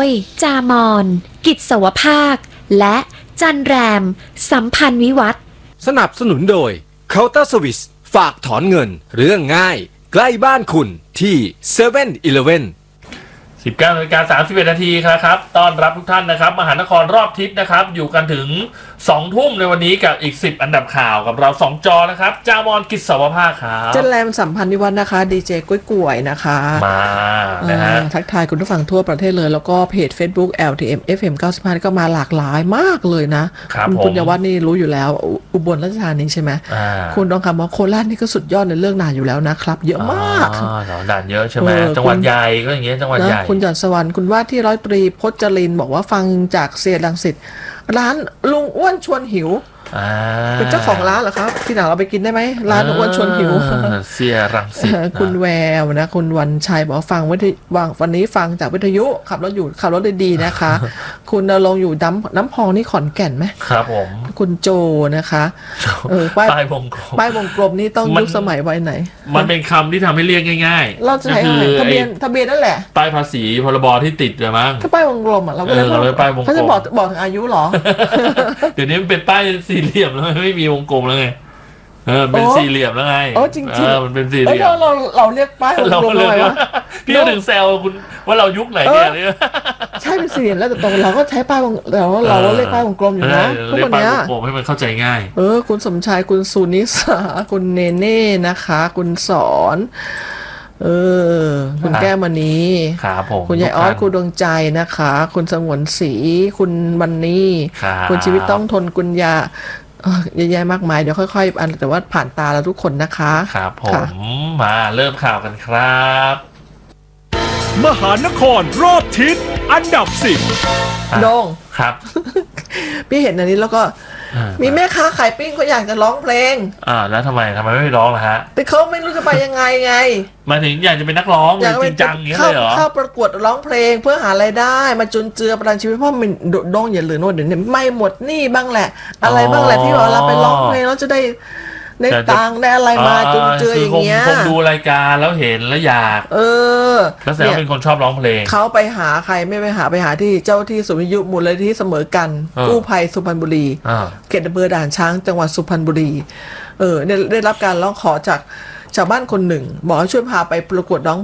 ยจามอนกิจสวภาคและจันแรมสัมพันธ์วิวัฒน์สนับสนุนโดย Counter Service ฝากถอนเงินเรื่องง่ายใกล้บ้านคุณที่ 7-Eleven 19:31 นาทีครับต้อนรับทุกท่านนะครับมหานครรอบทิศนะครับอยู่กันถึง2 ทุ่มในวันนี้กับอีก10อันดับข่าวกับเรา2 จอนะครับจามอนกิจสวภาคครับจันแรมสัมพันธ์วิวัฒน์นะคะดีเจกุ้ยก่วยนะคะมานะฮะทักทายคุณผู้ฟังทั่วประเทศเลยแล้วก็เพจ Facebook LTM FM 95ก็มาหลากหลายมากเลยนะคุณยวัฒน์นี่รู้อยู่แล้วอุบลราชธานีใช่ไหมคุณต้องคำว่าโคราชนี่ก็สุดยอดในเรื่องด่านอยู่แล้วนะครับเยอะมากด่านเยอะใช่ไหมจังหวัดใหญ่ก็อย่างเงี้ยจังหวัดใหญ่คุณจันทร์สวรรค์คุณว่าที่ร้อยตรีพจรินบอกว่าฟังจากเสียรังสิตร้านลุงอ้วนชวนหิวเป็นเจ้าของร้านเหรอครับที่ไหนเราไปกินได้ไหมร้านลุงอ้วนชวนหิวเสียรังสิตคุณแววนะคุณวันชัยบอกว่าฟังวันนี้ฟังจากวิทยุขับรถดีๆนะคะคุณลงอยู่น้ำพองนี่ขอนแก่นไหมครับผมคุณโจนะคะป้ายวงกลมนี่ต้องยุคสมัยวัยไหนมันเป็นคำที่ทำให้เรียกง่ายๆเราจะใช้ทะเบียนนั่นแหละป้ายภาษีพรบที่ติดเลยมั้งถ้าป้ายวงกลมอ่ะเราก็เลยป้ายวงกลมเขาจะบอกถึงอายุหรอเดี๋ยวนี้มันเป็นป้ายสี่เหลี่ยมแล้วไม่มีวงกลมแล้วไงเป็นสี่เหลี่ยมแล้วไงจริงๆมันเป็นสี่เหลี่ยมเราเรียกป้ายวงกลมเลยวะพี่ถึงแซวคุณว่าเรายุคไหนเนี่ยใช่เป็นสี่เหลี่ยมแล้วแต่ตรงเราก็ใช้ป้ายวงเราเรียกป้ายวงกลมอยู่นะทุกวันนี้วงกลมให้มันเข้าใจง่ายคุณสมชายคุณสุนิสาคุณเนเน่นะคะคุณสอนคุณแก้วมณีครับผมคุณยายออสคุณดวงใจนะคะคุณสงวนศรีคุณมันนี่คุณชีวิตต้องทนคุณยาเยอะแยะมากมายเดี๋ยวค่อยๆแต่ว่าผ่านตาแล้วทุกคนนะคะครับผมมาเริ่มข่าวกันครับมหานครรอบทิศอันดับ10 โด่งครับพี่เห็นอันนี้แล้วก็มีแม่ค้าขายปิ้งเขาอยากจะร้องเพลงแล้วทำไมไม่ร้องล่ะฮะแต่เขาไม่รู้จะไปยังไงมาถึงอยากจะเป็นนักร้องจริงจังอย่างนี้เลยเหรอเข้าประกวดร้องเพลงเพื่อหารายได้มาจุนเจือประทังชีวิตเพราะมันโด่งอย่าลืมโน่นเดี๋ยวนี้ไม่หมดหนี้บ้างแหละอะไรบ้างแหละที่ว่าเราไปร้องเพลงแล้วจะได้ตังได้อะไรมาจุนเจืออย่างเงี้ยคงดูรายการแล้วเห็นแล้วอยากแล้วแสดงว่าเป็นคนชอบร้องเพลงเขาไปหาใครไม่ไปหาที่เจ้าที่ศูนย์วิทยุมูลนิธิเสมอกันกู้ภัยสุพรรณบุรีเขตอำเภอด่านช้างจังหวัดสุพรรณบุรีได้รับการร้องขอจากชาวบ้านคนหนึ่งบอกให้ช่วยพาไปประกวดร้อง